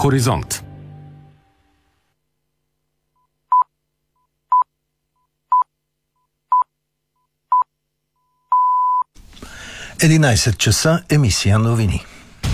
Хоризонт. часа, емисия новини.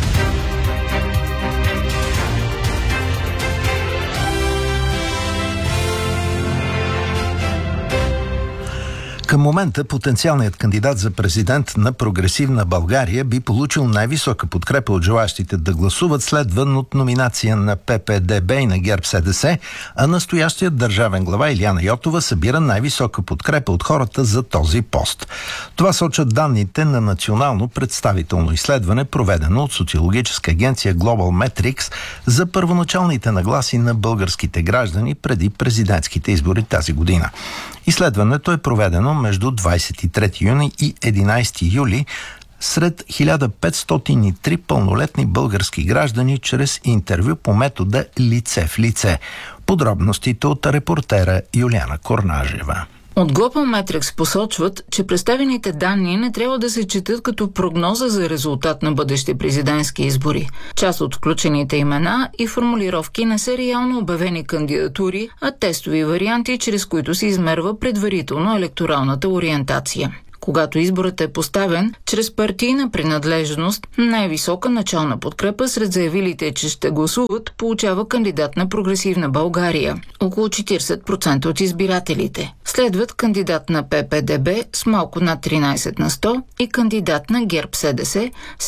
Към момента потенциалният кандидат за президент на Прогресивна България би получил най-висока подкрепа от желащите да гласуват, следван от номинация на ППДБ и на ГЕРБ-СДС, а настоящият държавен глава Илияна Йотова събира най-висока подкрепа от хората за този пост. Това сочат данните на национално представително изследване, проведено от социологическа агенция Global Metrics за първоначалните нагласи на българските граждани преди президентските избори тази година. Изследването е проведено между 23 юни и 11 юли сред 1503 пълнолетни български граждани чрез интервю по метода лице в лице. Подробностите от репортера Юлиана Корнажева. От Global Metrics посочват, че представените данни не трябва да се четат като прогноза за резултат на бъдещи президентски избори. Част от включените имена и формулировки не са реално обявени кандидатури, а тестови варианти, чрез които се измерва предварително електоралната ориентация. Когато изборът е поставен чрез партийна принадлежност, най-висока начална подкрепа сред заявилите, че ще гласуват, получава кандидат на Прогресивна България – около 40% от избирателите. Следват кандидат на ППДБ с малко над 13 на 100 и кандидат на ГЕРБ-СДС с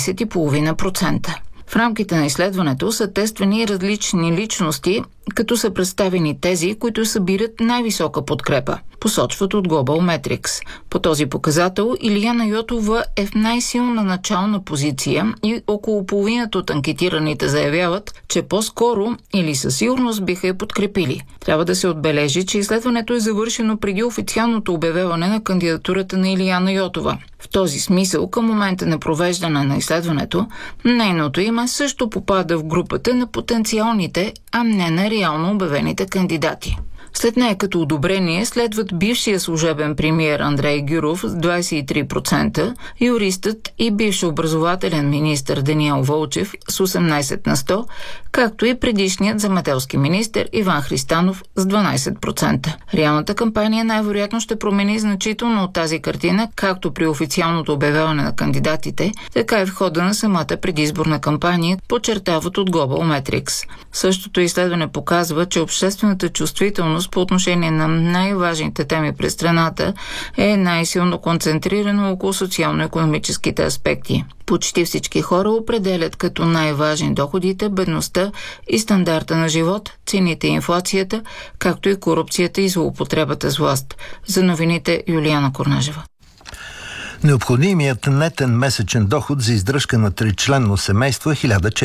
11,5%. В рамките на изследването са тествани различни личности, като са представени тези, които събират най-висока подкрепа, посочват от Global Metrics. По този показател Илияна Йотова е в най-силна начална позиция и около половината от анкетираните заявяват, че по-скоро или със сигурност биха я подкрепили. Трябва да се отбележи, че изследването е завършено преди официалното обявяване на кандидатурата на Илияна Йотова. В този смисъл, към момента на провеждане на изследването, нейното име също попада в групата на потенциалните, а не на реално обявените кандидати. След нея като одобрение следват бившия служебен премиер Андрей Гюров с 23%, юристът и бивш образователен министър Даниел Вълчев с 18 на 100%, както и предишният земеделски министър Иван Христанов с 12%. Реалната кампания най-вероятно ще промени значително от тази картина, както при официалното обявяване на кандидатите, така и в хода на самата предизборна кампания, подчертават от Global Metrics. Същото изследване показва, че обществената чувствителност по отношение на най-важните теми през страната е най-силно концентрирано около социално-икономическите аспекти. Почти всички хора определят като най-важни доходите, бедността и стандарта на живот, цените и инфлацията, както и корупцията и злоупотребата с власт. За новините Юлиана Корнажева. Необходимият нетен месечен доход за издръжка на тричленно семейство е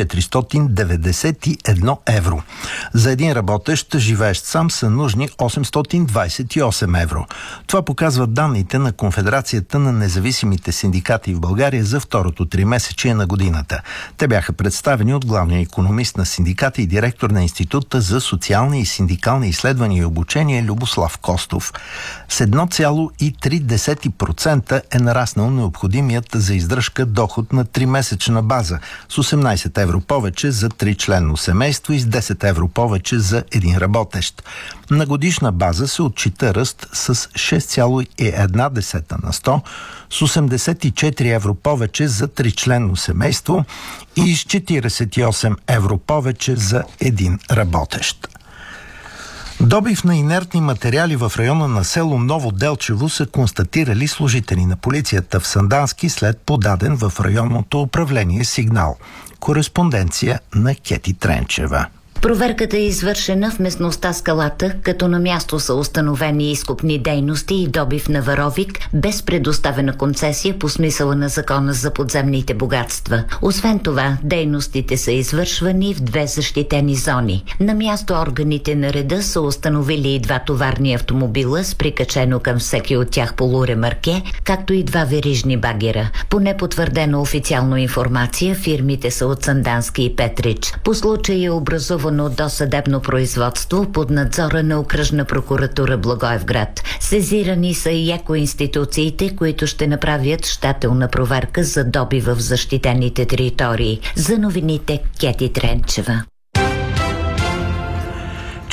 1491 евро. За един работещ, живеещ сам, са нужни 828 евро. Това показват данните на Конфедерацията на независимите синдикати в България за второто тримесечие на годината. Те бяха представени от главния икономист на синдиката и директор на Института за социални и синдикални изследвания и обучение Любослав Костов. С 1,3% е нараснал необходимият за издръжка доход на 3-месечна база с 18 евро повече за тричленно семейство и с 10 евро повече за един работещ. На годишна база се отчита ръст с 6,1 на 100, с 84 евро повече за тричленно семейство и с 48 евро повече за един работещ. Добив на инертни материали в района на село Ново Делчево са констатирали служители на полицията в Сандански след подаден в районното управление сигнал. Кореспонденция на Кети Тренчева. Проверката е извършена в местността Скалата, като на място са установени изкопни дейности и добив на варовик без предоставена концесия по смисъла на Закона за подземните богатства. Освен това, дейностите са извършвани в 2 защитени зони. На място органите на реда са установили и 2 товарни автомобила с прикачено към всеки от тях полуремарке, както и 2 верижни багера. По непотвърдена официална информация, фирмите са от Сандански и Петрич. По случая е образувано досъдебно производство под надзора на Окръжна прокуратура Благоевград. Сезирани са и екоинституциите, които ще направят щателна проверка за добива в защитените територии. За новините Кети Тренчева.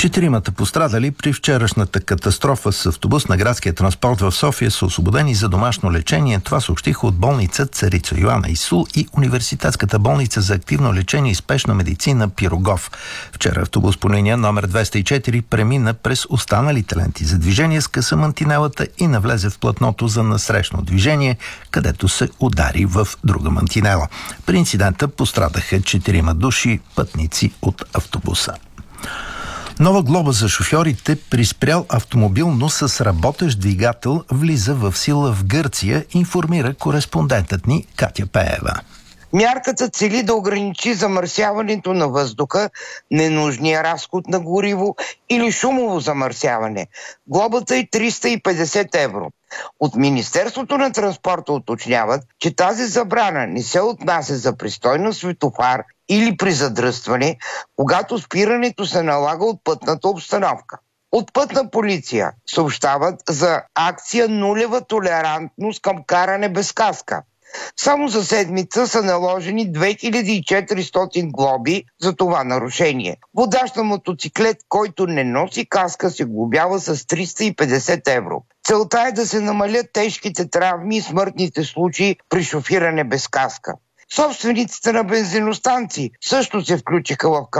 4 пострадали при вчерашната катастрофа с автобус на градския транспорт в София са освободени за домашно лечение. Това съобщиха от болница Царица Йоана ИСУЛ и Университетската болница за активно лечение и спешна медицина Пирогов. Вчера автобус по линия номер 204 премина през останалите ленти за движение с къса мантинелата и навлезе в платното за насрещно движение, където се удари в друга мантинела. При инцидента пострадаха 4 души, пътници от автобуса. Нова глоба за шофьорите при спрял автомобил, но с работещ двигател, влиза в сила в Гърция, информира кореспондентът ни Катя Пеева. Мярката цели да ограничи замърсяването на въздуха, ненужния разход на гориво или шумово замърсяване. Глобата е 350 евро. От Министерството на транспорта уточняват, че тази забрана не се отнася за престой на светофар или при задръстване, когато спирането се налага от пътната обстановка. От Пътна полиция съобщават за акция нулева толерантност към каране без каска. Само за седмица са наложени 2400 глоби за това нарушение. Водач на мотоциклет, който не носи каска, се глобява с 350 евро. Целта е да се намалят тежките травми и смъртните случаи при шофиране без каска. Собствениците на бензиностанции също се включиха в